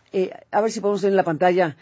A ver si podemos ver en la pantalla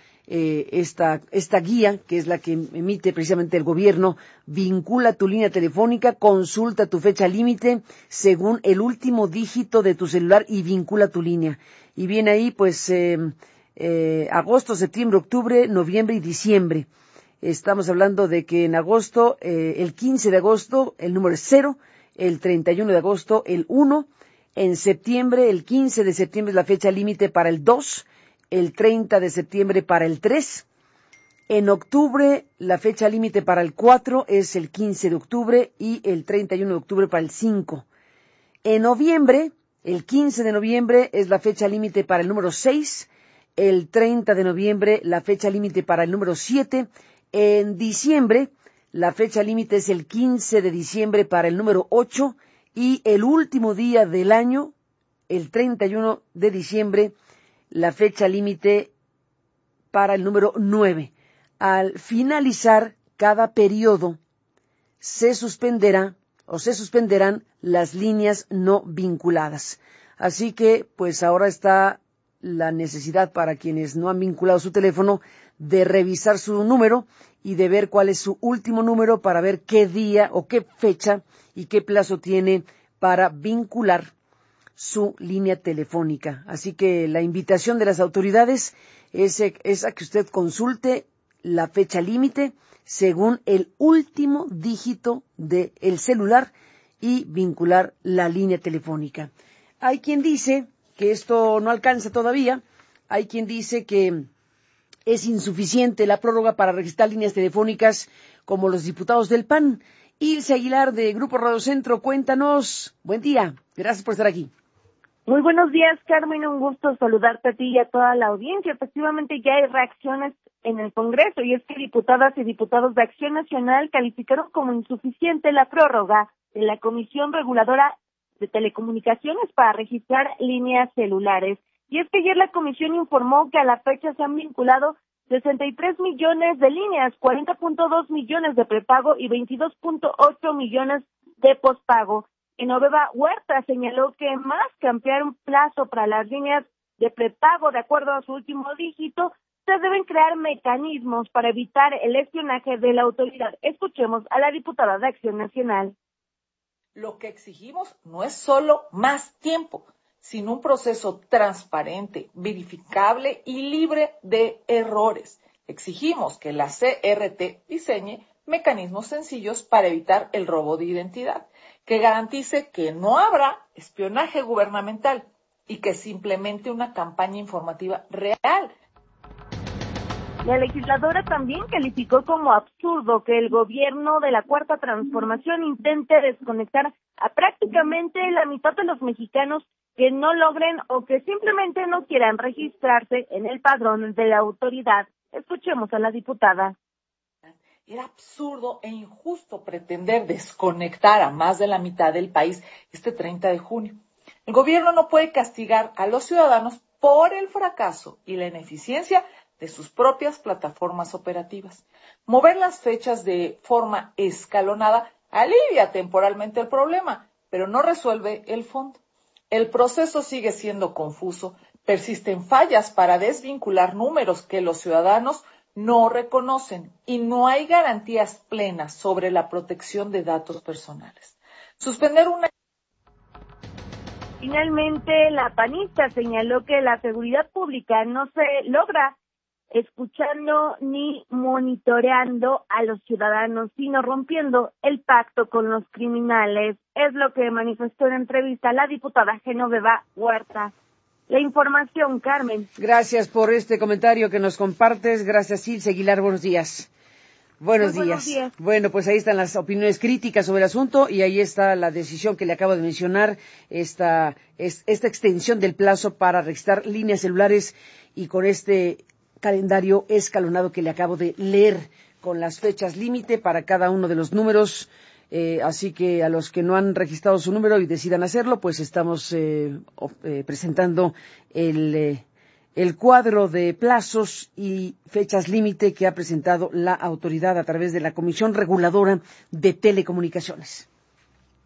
esta guía, que es la que emite precisamente el gobierno. Vincula tu línea telefónica, consulta tu fecha límite según el último dígito de tu celular y vincula tu línea. Y viene ahí, pues, agosto, septiembre, octubre, noviembre y diciembre. Estamos hablando de que en agosto, el 15 de agosto, el número es 0, el 31 de agosto, el 1, en septiembre, el 15 de septiembre es la fecha límite para el 2, el 30 de septiembre para el 3, en octubre la fecha límite para el 4 es el 15 de octubre y el 31 de octubre para el 5. En noviembre, el 15 de noviembre es la fecha límite para el número 6, el 30 de noviembre la fecha límite para el número 7, en diciembre la fecha límite es el 15 de diciembre para el número 8 y el último día del año, el 31 de diciembre, la fecha límite para el número 9. Al finalizar cada periodo, se suspenderán las líneas no vinculadas. Así que, pues ahora está la necesidad para quienes no han vinculado su teléfono de revisar su número y de ver cuál es su último número para ver qué día o qué fecha y qué plazo tiene para vincular su línea telefónica. Así que la invitación de las autoridades es a que usted consulte la fecha límite según el último dígito del celular y vincular la línea telefónica. Hay quien dice que esto no alcanza todavía, hay quien dice que es insuficiente la prórroga para registrar líneas telefónicas como los diputados del PAN. Ilse Aguilar de Grupo Radio Centro, cuéntanos. Buen día, gracias por estar aquí. Muy buenos días, Carmen, un gusto saludarte a ti y a toda la audiencia. Efectivamente, ya hay reacciones en el Congreso, y es que diputadas y diputados de Acción Nacional calificaron como insuficiente la prórroga de la Comisión Reguladora de Telecomunicaciones para registrar líneas celulares. Y es que ayer la comisión informó que a la fecha se han vinculado 63 millones de líneas, 40.2 millones de prepago y 22.8 millones de pospago. Genoveva Huerta señaló que más que ampliar un plazo para las líneas de prepago de acuerdo a su último dígito, se deben crear mecanismos para evitar el espionaje de la autoridad. Escuchemos a la diputada de Acción Nacional. Lo que exigimos no es solo más tiempo, sino un proceso transparente, verificable y libre de errores. Exigimos que la CRT diseñe mecanismos sencillos para evitar el robo de identidad, que garantice que no habrá espionaje gubernamental y que se implemente una campaña informativa real. La legisladora también calificó como absurdo que el gobierno de la Cuarta Transformación intente desconectar a prácticamente la mitad de los mexicanos que no logren o que simplemente no quieran registrarse en el padrón de la autoridad. Escuchemos a la diputada. Era absurdo e injusto pretender desconectar a más de la mitad del país este 30 de junio. El gobierno no puede castigar a los ciudadanos por el fracaso y la ineficiencia de sus propias plataformas operativas. Mover las fechas de forma escalonada alivia temporalmente el problema, pero no resuelve el fondo. El proceso sigue siendo confuso, persisten fallas para desvincular números que los ciudadanos no reconocen y no hay garantías plenas sobre la protección de datos personales. Finalmente, la panista señaló que la seguridad pública no se logra escuchando ni monitoreando a los ciudadanos, sino rompiendo el pacto con los criminales. Es lo que manifestó en entrevista la diputada Genoveva Huerta. La información, Carmen. Gracias por este comentario que nos compartes. Gracias, Ilse Aguilar. Buenos días. Buenos días. Bueno, pues ahí están las opiniones críticas sobre el asunto y ahí está la decisión que le acabo de mencionar, esta extensión del plazo para registrar líneas celulares y con este calendario escalonado que le acabo de leer con las fechas límite para cada uno de los números. Así que a los que no han registrado su número y decidan hacerlo, pues estamos presentando el cuadro de plazos y fechas límite que ha presentado la autoridad a través de la Comisión Reguladora de Telecomunicaciones.